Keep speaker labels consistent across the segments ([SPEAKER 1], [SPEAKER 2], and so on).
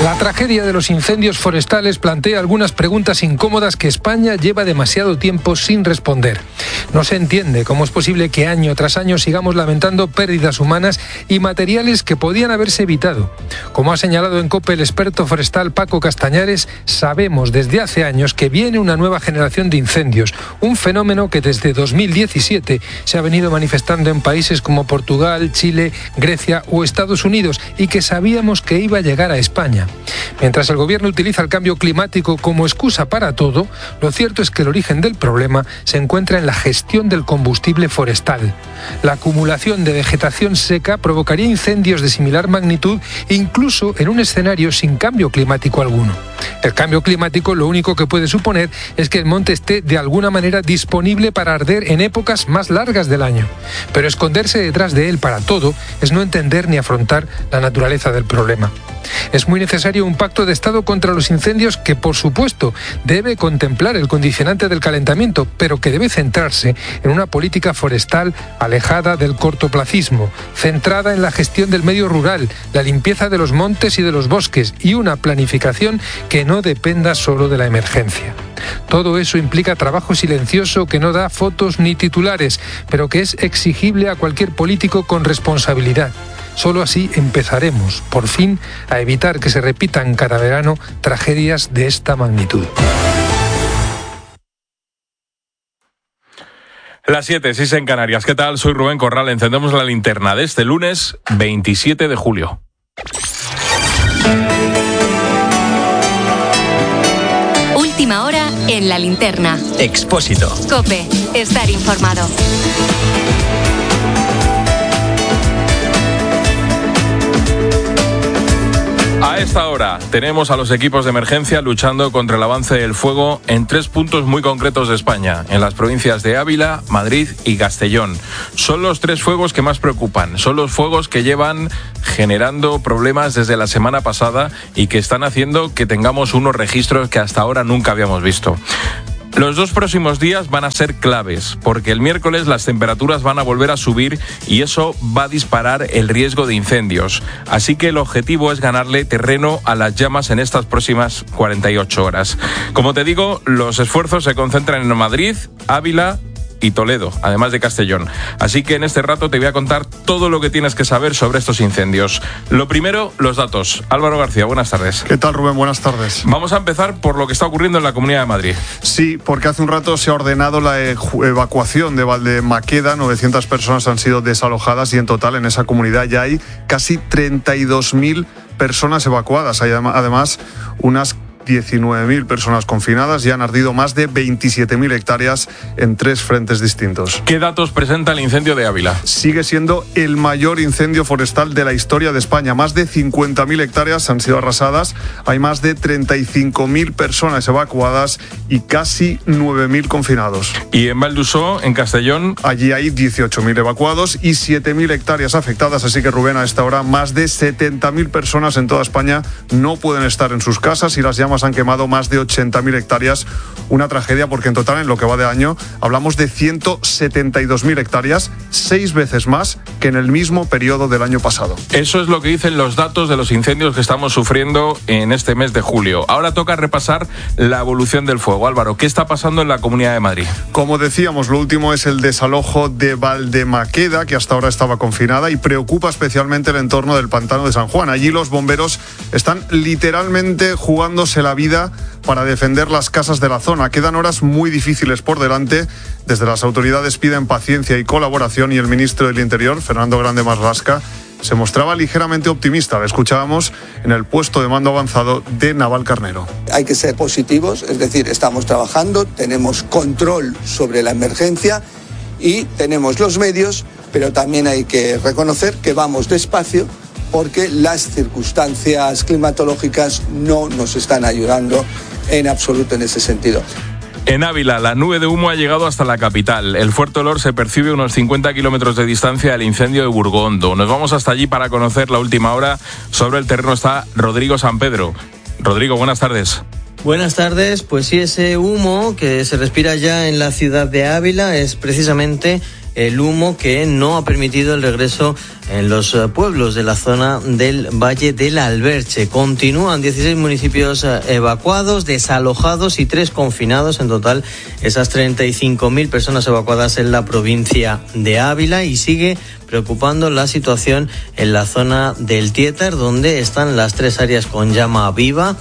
[SPEAKER 1] La tragedia de los incendios forestales plantea algunas preguntas incómodas que España lleva demasiado tiempo sin responder. No se entiende cómo es posible que año tras año sigamos lamentando pérdidas humanas y materiales que podían haberse evitado. Como ha señalado en COPE el experto forestal Paco Castañares, sabemos desde hace años que viene una nueva generación de incendios, un fenómeno que desde 2017 se ha venido manifestando en países como Portugal, Chile, Grecia o Estados Unidos y que sabíamos que iba a llegar a España. Mientras el gobierno utiliza el cambio climático como excusa para todo, lo cierto es que el origen del problema se encuentra en la gestión del combustible forestal. La acumulación de vegetación seca provocaría incendios de similar magnitud incluso en un escenario sin cambio climático alguno. El cambio climático lo único que puede suponer es que el monte esté de alguna manera disponible para arder en épocas más largas del año. Pero esconderse detrás de él para todo es no entender ni afrontar la naturaleza del problema. Es muy necesario un pacto de Estado contra los incendios que, por supuesto, debe contemplar el condicionante del calentamiento, pero que debe centrarse en una política forestal alejada del cortoplacismo, centrada en la gestión del medio rural, la limpieza de los montes y de los bosques y una planificación que no dependa solo de la emergencia. Todo eso implica trabajo silencioso que no da fotos ni titulares, pero que es exigible a cualquier político con responsabilidad. Solo así empezaremos, por fin, a evitar que se repitan cada verano tragedias de esta magnitud.
[SPEAKER 2] Las 7, 6 en Canarias. ¿Qué tal? Soy Rubén Corral. Encendemos la linterna de este lunes 27 de julio.
[SPEAKER 3] Última hora en la linterna.
[SPEAKER 4] Expósito.
[SPEAKER 3] COPE. Estar informado.
[SPEAKER 2] A esta hora tenemos a los equipos de emergencia luchando contra el avance del fuego en 3 puntos muy concretos de España, en las provincias de Ávila, Madrid y Castellón. Son los 3 fuegos que más preocupan, son los fuegos que llevan generando problemas desde la semana pasada y que están haciendo que tengamos unos registros que hasta ahora nunca habíamos visto. Los 2 próximos días van a ser claves, porque el miércoles las temperaturas van a volver a subir y eso va a disparar el riesgo de incendios. Así que el objetivo es ganarle terreno a las llamas en estas próximas 48 horas. Como te digo, los esfuerzos se concentran en Madrid, Ávila y Toledo, además de Castellón. Así que en este rato te voy a contar todo lo que tienes que saber sobre estos incendios. Lo primero, los datos. Álvaro García, buenas tardes.
[SPEAKER 5] ¿Qué tal, Rubén? Buenas tardes.
[SPEAKER 2] Vamos a empezar por lo que está ocurriendo en la Comunidad de Madrid.
[SPEAKER 5] Sí, porque hace un rato se ha ordenado la evacuación de Valdemaqueda. 900 personas han sido desalojadas y en total en esa comunidad ya hay casi 32.000 personas evacuadas. Hay además unas 19.000 personas confinadas y han ardido más de 27.000 hectáreas en 3 frentes distintos.
[SPEAKER 2] ¿Qué datos presenta el incendio de Ávila?
[SPEAKER 5] Sigue siendo el mayor incendio forestal de la historia de España. Más de 50.000 hectáreas han sido arrasadas, hay más de 35.000 personas evacuadas y casi 9.000 confinados.
[SPEAKER 2] ¿Y en Valdusó, en Castellón?
[SPEAKER 5] Allí hay 18.000 evacuados y 7.000 hectáreas afectadas, así que Rubén, a esta hora más de 70.000 personas en toda España no pueden estar en sus casas y las llamas han quemado más de 80.000 hectáreas. Una tragedia porque en total, en lo que va de año, hablamos de 172.000 hectáreas, 6 veces más que en el mismo periodo del año pasado.
[SPEAKER 2] Eso es lo que dicen los datos de los incendios que estamos sufriendo en este mes de julio. Ahora toca repasar la evolución del fuego. Álvaro, ¿qué está pasando en la Comunidad de Madrid?
[SPEAKER 5] Como decíamos, lo último es el desalojo de Valdemaqueda, que hasta ahora estaba confinada y preocupa especialmente el entorno del pantano de San Juan. Allí los bomberos están literalmente jugándose la vida para defender las casas de la zona. Quedan horas muy difíciles por delante. Desde las autoridades piden paciencia y colaboración y el ministro del Interior, Fernando Grande Marlasca, se mostraba ligeramente optimista. Lo escuchábamos en el puesto de mando avanzado de Navalcarnero.
[SPEAKER 6] Hay que ser positivos, es decir, estamos trabajando, tenemos control sobre la emergencia y tenemos los medios, pero también hay que reconocer que vamos despacio porque las circunstancias climatológicas no nos están ayudando en absoluto en ese sentido.
[SPEAKER 2] En Ávila, la nube de humo ha llegado hasta la capital. El fuerte olor se percibe a unos 50 kilómetros de distancia del incendio de Burgondo. Nos vamos hasta allí para conocer la última hora. Sobre el terreno está Rodrigo San Pedro. Rodrigo, buenas tardes.
[SPEAKER 7] Buenas tardes. Pues sí, ese humo que se respira ya en la ciudad de Ávila es precisamente
[SPEAKER 4] el humo que no ha permitido el regreso en los pueblos de la zona del Valle del Alberche. Continúan 16 municipios evacuados, desalojados y 3 confinados. En total, esas 35.000 personas evacuadas en la provincia de Ávila, y sigue preocupando la situación en la zona del Tietar, donde están las 3 áreas con llama viva.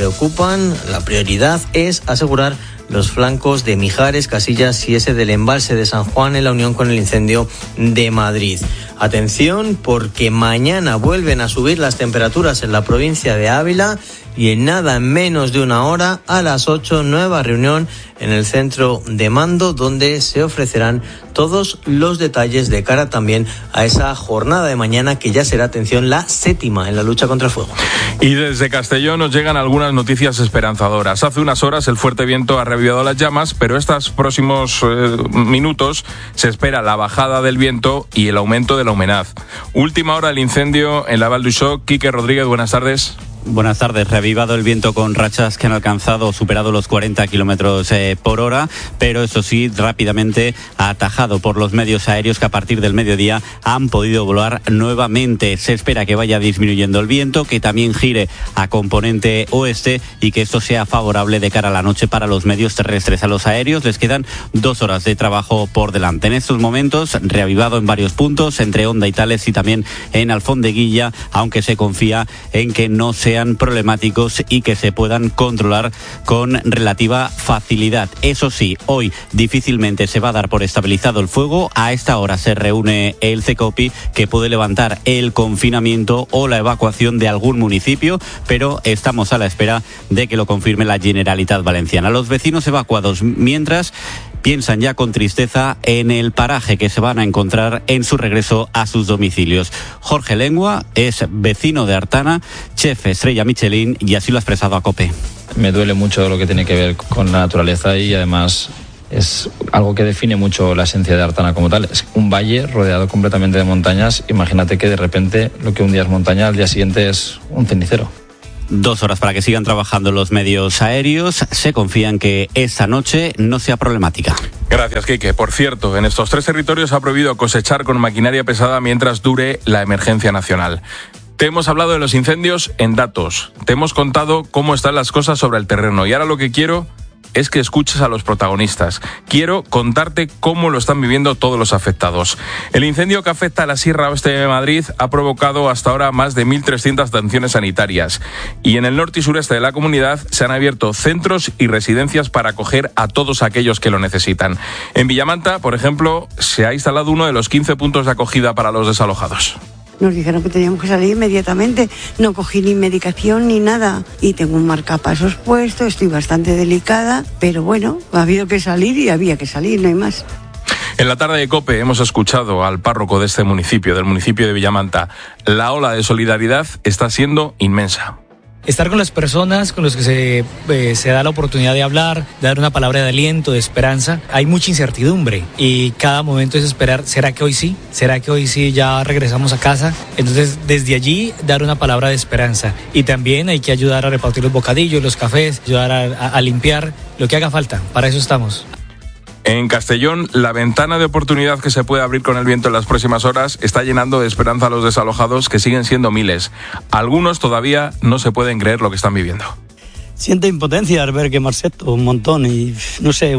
[SPEAKER 4] La prioridad es asegurar los flancos de Mijares, Casillas y ese del embalse de San Juan en la unión con el incendio de Madrid. Atención, porque mañana vuelven a subir las temperaturas en la provincia de Ávila y en nada menos de una hora, a las 8, nueva reunión en el centro de mando, donde se ofrecerán todos los detalles de cara también a esa jornada de mañana, que ya será, atención, la 7ª en la lucha contra el fuego.
[SPEAKER 2] Y desde Castellón nos llegan algunas noticias esperanzadoras. Hace unas horas el fuerte viento ha revivado las llamas, pero estos próximos minutos se espera la bajada del viento y el aumento de la humedad. Última hora del incendio en la Val d'Uixó. Quique Rodríguez, buenas tardes.
[SPEAKER 7] Buenas tardes. Reavivado el viento con rachas que han alcanzado, superado los 40 kilómetros por hora, pero eso sí, rápidamente atajado por los medios aéreos que a partir del mediodía han podido volar nuevamente. Se espera que vaya disminuyendo el viento, que también gire a componente oeste y que esto sea favorable de cara a la noche para los medios terrestres. A los aéreos les quedan 2 horas de trabajo por delante. En estos momentos, reavivado en varios puntos, entre Honda y Tales y también en Alfondeguilla, aunque se confía en que no sean problemáticos y que se puedan controlar con relativa facilidad. Eso sí, hoy difícilmente se va a dar por estabilizado el fuego. A esta hora se reúne el CECOPI, que puede levantar el confinamiento o la evacuación de algún municipio, pero estamos a la espera de que lo confirme la Generalitat Valenciana. Los vecinos evacuados, mientras, piensan ya con tristeza en el paraje que se van a encontrar en su regreso a sus domicilios. Jorge Lengua es vecino de Artana, chef estrella Michelin, y así lo ha expresado a COPE.
[SPEAKER 8] Me duele mucho lo que tiene que ver con la naturaleza y además es algo que define mucho la esencia de Artana como tal. Es un valle rodeado completamente de montañas. Imagínate que de repente lo que un día es montaña, al día siguiente es un cenicero.
[SPEAKER 7] 2 horas para que sigan trabajando los medios aéreos. Se confía en que esta noche no sea problemática.
[SPEAKER 2] Gracias, Quique. Por cierto, en estos 3 territorios ha prohibido cosechar con maquinaria pesada mientras dure la emergencia nacional. Te hemos hablado de los incendios en datos. Te hemos contado cómo están las cosas sobre el terreno. Y ahora lo que quiero es que escuches a los protagonistas. Quiero contarte cómo lo están viviendo todos los afectados. El incendio que afecta a la Sierra Oeste de Madrid ha provocado hasta ahora más de 1.300 atenciones sanitarias. Y en el norte y sureste de la comunidad se han abierto centros y residencias para acoger a todos aquellos que lo necesitan. En Villamanta, por ejemplo, se ha instalado uno de los 15 puntos de acogida para los desalojados.
[SPEAKER 9] Nos dijeron que teníamos que salir inmediatamente, no cogí ni medicación ni nada y tengo un marcapasos puesto, estoy bastante delicada, pero bueno, ha habido que salir y había que salir, no hay más.
[SPEAKER 2] En la tarde de COPE hemos escuchado al párroco de este municipio, del municipio de Villamanta. La ola de solidaridad está siendo inmensa.
[SPEAKER 10] Estar con las personas con las que se da la oportunidad de hablar, de dar una palabra de aliento, de esperanza. Hay mucha incertidumbre y cada momento es esperar, ¿será que hoy sí? ¿Será que hoy sí ya regresamos a casa? Entonces, desde allí, dar una palabra de esperanza. Y también hay que ayudar a repartir los bocadillos, los cafés, ayudar a limpiar, lo que haga falta. Para eso estamos.
[SPEAKER 2] En Castellón, la ventana de oportunidad que se puede abrir con el viento en las próximas horas está llenando de esperanza a los desalojados, que siguen siendo miles. Algunos todavía no se pueden creer lo que están viviendo.
[SPEAKER 11] Siente impotencia al ver quemarse esto un montón y no sé,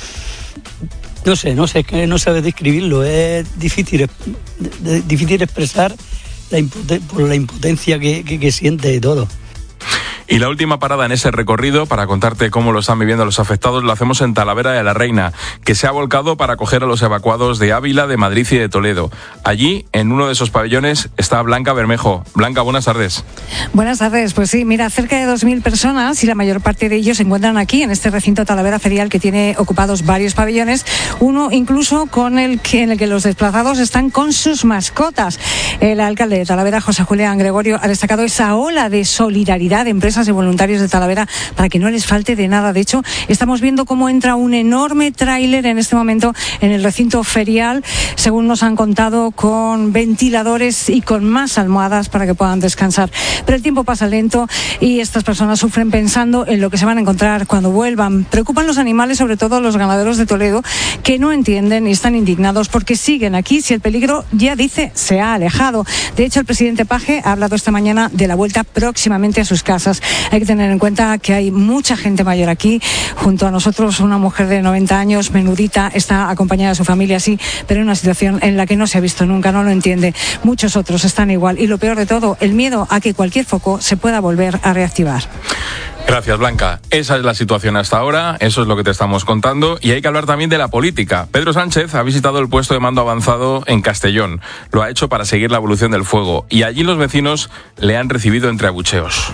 [SPEAKER 11] que no sabes describirlo. Es difícil expresar por la impotencia que siente todo.
[SPEAKER 2] Y la última parada en ese recorrido, para contarte cómo lo están viviendo los afectados, lo hacemos en Talavera de la Reina, que se ha volcado para acoger a los evacuados de Ávila, de Madrid y de Toledo. Allí, en uno de esos pabellones, está Blanca Bermejo. Blanca, buenas tardes.
[SPEAKER 12] Buenas tardes. Pues sí, mira, cerca de 2.000 personas y la mayor parte de ellos se encuentran aquí, en este recinto Talavera Ferial, que tiene ocupados varios pabellones, uno incluso en el que los desplazados están con sus mascotas. El alcalde de Talavera, José Julián Gregorio, ha destacado esa ola de solidaridad de empresas empresas y voluntarios de Talavera para que no les falte de nada. De hecho, estamos viendo cómo entra un enorme tráiler en este momento en el recinto ferial, según nos han contado, con ventiladores y con más almohadas para que puedan descansar. Pero el tiempo pasa lento y estas personas sufren pensando en lo que se van a encontrar cuando vuelvan. Preocupan los animales, sobre todo los ganaderos de Toledo, que no entienden y están indignados porque siguen aquí si el peligro, ya dice, se ha alejado. De hecho, el presidente Paje ha hablado esta mañana de la vuelta próximamente a sus casas. Hay que tener en cuenta que hay mucha gente mayor aquí. Junto a nosotros, una mujer de 90 años, menudita, está acompañada de su familia, sí, pero en una situación en la que no se ha visto nunca, no lo entiende. Muchos otros están igual. Y lo peor de todo, el miedo a que cualquier foco se pueda volver a reactivar.
[SPEAKER 2] Gracias, Blanca. Esa es la situación hasta ahora, eso es lo que te estamos contando, y hay que hablar también de la política. Pedro Sánchez ha visitado el puesto de mando avanzado en Castellón. Lo ha hecho para seguir la evolución del fuego, y allí los vecinos le han recibido entre abucheos.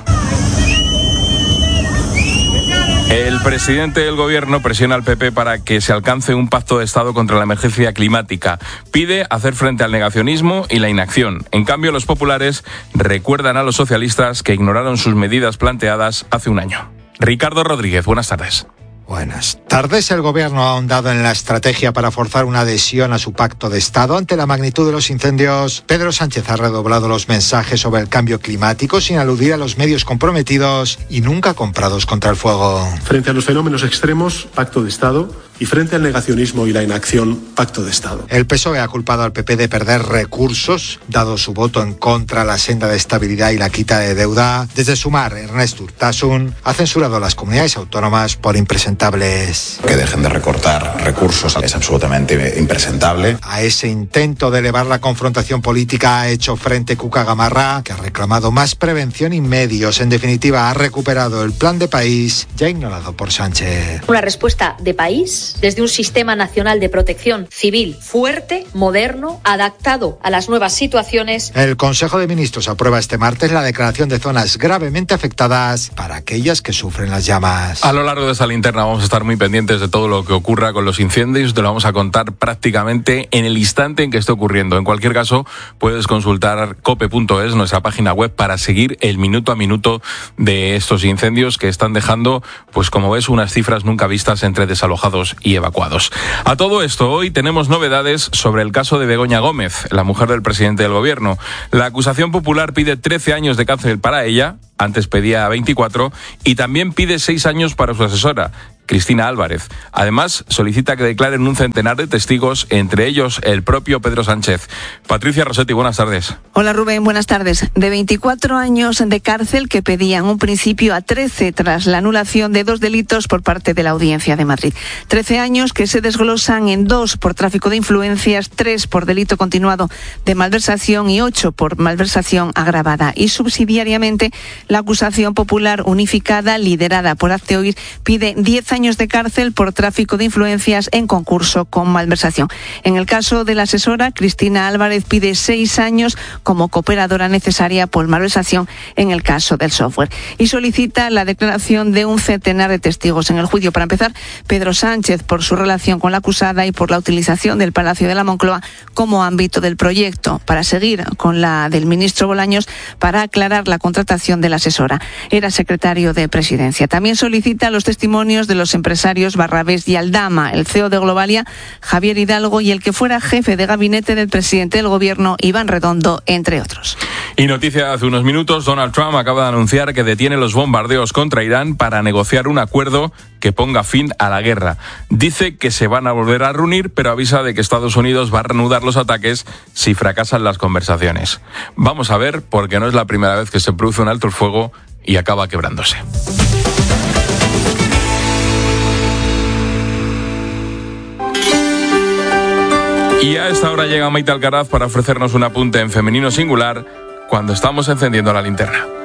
[SPEAKER 2] El presidente del gobierno presiona al PP para que se alcance un pacto de Estado contra la emergencia climática. Pide hacer frente al negacionismo y la inacción. En cambio, los populares recuerdan a los socialistas que ignoraron sus medidas planteadas hace un año. Ricardo Rodríguez, buenas tardes.
[SPEAKER 13] Buenas tardes. El gobierno ha ahondado en la estrategia para forzar una adhesión a su pacto de Estado. Ante la magnitud de los incendios, Pedro Sánchez ha redoblado los mensajes sobre el cambio climático sin aludir a los medios comprometidos y nunca comprados contra el fuego.
[SPEAKER 14] Frente a los fenómenos extremos, pacto de Estado, y frente al negacionismo y la inacción, pacto de Estado.
[SPEAKER 13] El PSOE ha culpado al PP de perder recursos, dado su voto en contra a la senda de estabilidad y la quita de deuda. Desde Sumar, Ernest Urtasun ha censurado a las comunidades autónomas por impresentables.
[SPEAKER 15] Que dejen de recortar recursos es absolutamente impresentable.
[SPEAKER 13] A ese intento de elevar la confrontación política ha hecho frente Cuca Gamarra, que ha reclamado más prevención y medios. En definitiva, ha recuperado el plan de país ya ignorado por Sánchez.
[SPEAKER 16] Una respuesta de país desde un sistema nacional de protección civil fuerte, moderno, adaptado a las nuevas situaciones.
[SPEAKER 13] El Consejo de Ministros aprueba este martes la declaración de zonas gravemente afectadas para aquellas que sufren las llamas.
[SPEAKER 2] A lo largo de esta linterna vamos a estar muy pendientes de todo lo que ocurra con los incendios. Te lo vamos a contar prácticamente en el instante en que esté ocurriendo. En cualquier caso, puedes consultar cope.es, nuestra página web, para seguir el minuto a minuto de estos incendios que están dejando, pues como ves, unas cifras nunca vistas entre desalojados y evacuados. A todo esto, hoy tenemos novedades sobre el caso de Begoña Gómez, la mujer del presidente del gobierno. La acusación popular pide 13 años de cárcel para ella, antes pedía 24, y también pide 6 años para su asesora, Cristina Álvarez. Además, solicita que declaren un centenar de testigos, entre ellos el propio Pedro Sánchez. Patricia Rossetti, buenas tardes.
[SPEAKER 17] Hola Rubén, buenas tardes. De 24 años de cárcel que pedían un principio a 13 tras la anulación de 2 delitos por parte de la Audiencia de Madrid. 13 años que se desglosan en 2 por tráfico de influencias, 3 por delito continuado de malversación y 8 por malversación agravada. Y subsidiariamente, la acusación popular unificada, liderada por Hazte Oír, pide 10 años de cárcel por tráfico de influencias en concurso con malversación. En el caso de la asesora, Cristina Álvarez pide 6 años como cooperadora necesaria por malversación en el caso del software. Y solicita la declaración de un centenar de testigos en el juicio. Para empezar, Pedro Sánchez, por su relación con la acusada y por la utilización del Palacio de la Moncloa como ámbito del proyecto. Para seguir con la del ministro Bolaños, para aclarar la contratación de la asesora. Era secretario de Presidencia. También solicita los testimonios de los empresarios Barrabés y Aldama, el CEO de Globalia, Javier Hidalgo, y el que fuera jefe de gabinete del presidente del gobierno, Iván Redondo, entre otros.
[SPEAKER 2] Y noticia hace unos minutos, Donald Trump acaba de anunciar que detiene los bombardeos contra Irán para negociar un acuerdo que ponga fin a la guerra. Dice que se van a volver a reunir, pero avisa de que Estados Unidos va a reanudar los ataques si fracasan las conversaciones. Vamos a ver, porque no es la primera vez que se produce un alto el fuego y acaba quebrándose. Y a esta hora llega Maite Alcaraz para ofrecernos un apunte en femenino singular cuando estamos encendiendo la linterna.